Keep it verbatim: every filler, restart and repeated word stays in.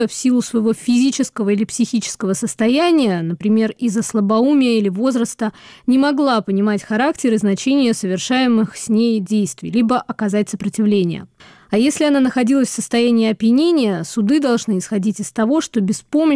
в силу своего физического или психического состояния, например, из-за слабоумия или возраста, не могла понимать характер и значение совершаемых с ней действий, либо оказать сопротивление. А если она находилась в состоянии опьянения, суды должны исходить из того, что без помощи